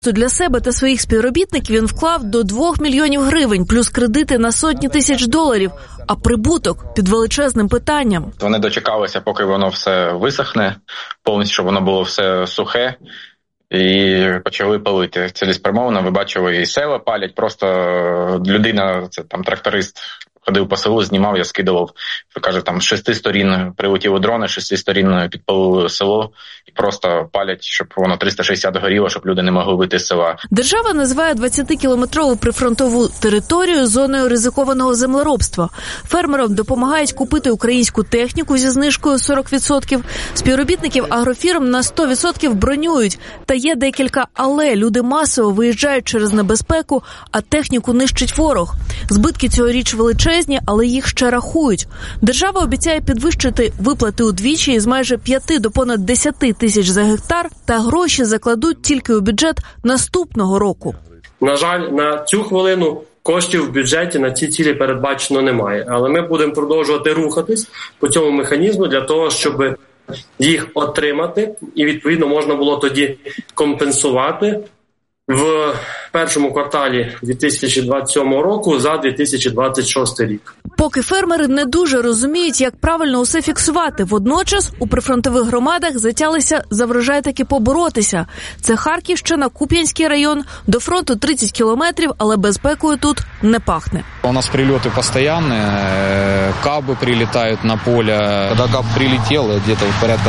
Для себе та своїх співробітників він вклав до 2 мільйонів гривень, плюс кредити на сотні тисяч доларів, а прибуток під величезним питанням. Вони дочекалися, поки воно все висохне, повністю, щоб воно було все сухе, і почали палити. Цілеспрямовано, ви бачили, і села палять, просто людина, це там тракторист, ходив по селу, знімав, я скидував. Каже, там з 6 сторін прилетіли дрони, 6 сторін підпалили село і просто палять, щоб воно 360 горіло, щоб люди не могли вийти з села. Держава називає 20-кілометрову прифронтову територію зоною ризикованого землеробства. Фермерам допомагають купити українську техніку зі знижкою 40%. Співробітників агрофірм на 100% бронюють. Та є декілька «але». Люди масово виїжджають через небезпеку, а техніку нищить ворог. Збитки цьогоріч величезні, але їх ще рахують. Держава обіцяє підвищити виплати удвічі із майже 5 до понад 10 тисяч за гектар, та гроші закладуть тільки у бюджет наступного року. На жаль, на цю хвилину коштів в бюджеті на ці цілі передбачено немає. Але ми будемо продовжувати рухатись по цьому механізму для того, щоб їх отримати і, відповідно, можна було тоді компенсувати в першому кварталі 2027 року за 2026 рік. Поки фермери не дуже розуміють, як правильно усе фіксувати. Водночас у прифронтових громадах затялися за врожай таки поборотися. Це Харківщина, Куп'янський район, до фронту 30 кілометрів, але безпекою тут не пахне. У нас прильоти постійні, каби прилітають на поле. Коли каб прилетів, десь порядка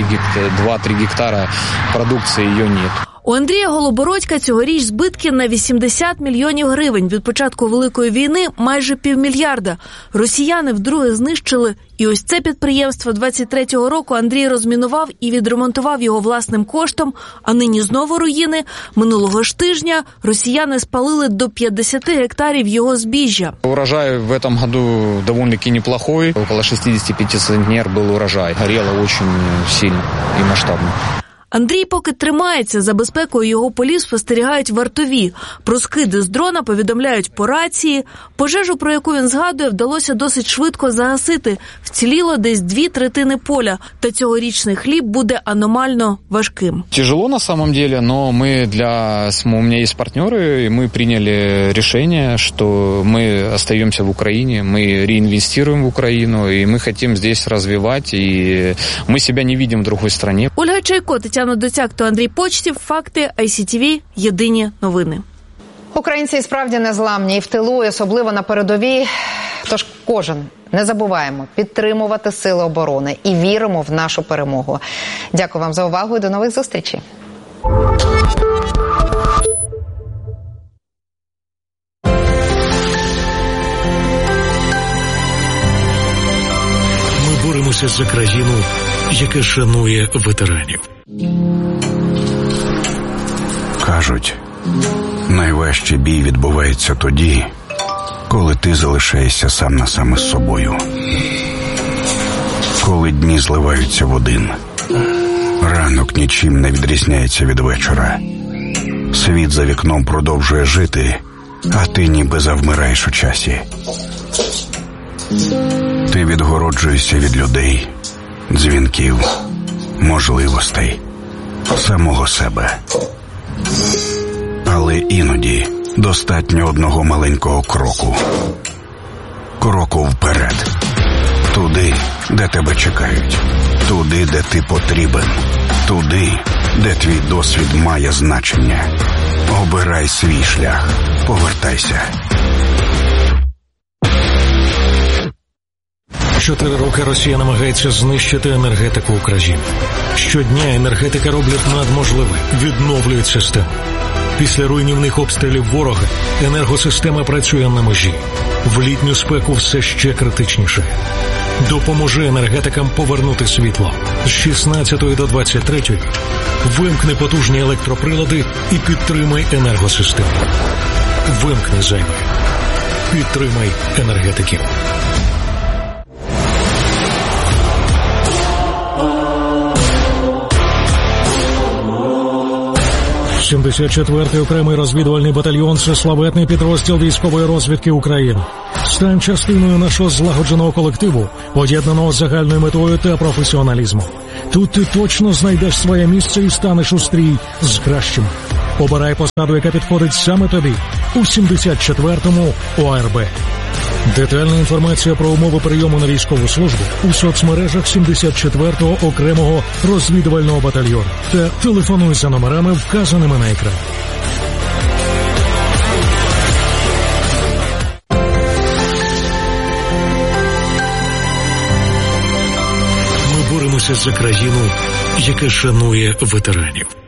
2-3 гектара продукції її немає. У Андрія Голобородька цьогоріч збитки на 80 мільйонів гривень. Від початку Великої війни майже півмільярда. Росіяни вдруге знищили і ось це підприємство. 23-го року Андрій розмінував і відремонтував його власним коштом, а нині знову руїни. Минулого ж тижня росіяни спалили до 50 гектарів його збіжжя. Урожай в этом году довольно-таки неплохой. Около 65 центнер был урожай. Горело очень сильно и масштабно. Андрій поки тримається, за безпекою його полів спостерігають вартові. Про скиди з дрона повідомляють по рації. Пожежу, про яку він згадує, вдалося досить швидко загасити. Вціліло десь 2/3 поля. Та цьогорічний хліб буде аномально важким. Тяжело на самом деле, но у меня есть партнеры, и мы приняли решение, что мы остаемся в Украине, мы реинвестируем в Украину, и мы хотим здесь развивать, и мы себя не видим в другой стране. Ольга Чайко, Тетяна Доцяк та Андрій Почтів. Факти ICTV. Єдині новини. Українці справді незламні і в тилу, і особливо на передовій. Тож кожен, не забуваємо підтримувати сили оборони і віримо в нашу перемогу. Дякую вам за увагу і до нових зустрічей. Ми боремося за країну, яка шанує ветеранів. Кажуть, найважчий бій відбувається тоді, коли ти залишаєшся сам на сам із собою. Коли дні зливаються в один. Ранок нічим не відрізняється від вечора. Світ за вікном продовжує жити, а ти ніби завмираєш у часі. Ти відгороджуєшся від людей, дзвінків, можливостей, самого себе. Але іноді достатньо одного маленького кроку. Кроку вперед. Туди, де тебе чекають. Туди, де ти потрібен. Туди, де твій досвід має значення. Обирай свій шлях. Повертайся. 4 роки Росія намагається знищити енергетику України. Щодня енергетика роблять надможливе, відновлюють систему. Після руйнівних обстрілів ворога енергосистема працює на межі. В літню спеку все ще критичніше. Допоможи енергетикам повернути світло. З 16 до 23 вимкни потужні електроприлади і підтримай енергосистему. Вимкни зайве. Підтримай енергетиків. 74-й окремий розвідувальний батальйон – це славетний підрозділ військової розвідки України. Стань частиною нашого злагодженого колективу, поєднаного з загальною метою та професіоналізмом. Тут ти точно знайдеш своє місце і станеш у стрій з кращими. Обирай посаду, яка підходить саме тобі у 74-му ОРБ. Детальна інформація про умови прийому на військову службу у соцмережах 74-го окремого розвідувального батальйону та телефонуй за номерами, вказаними на екрані. Ми боремося за країну, яка шанує ветеранів.